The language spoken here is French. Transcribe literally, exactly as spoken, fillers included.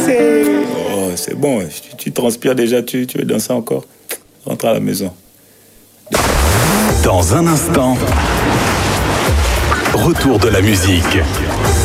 Oh, c'est bon, tu, tu transpires déjà, tu, tu veux danser encore? Rentre à la maison. Dans un instant, retour de la musique.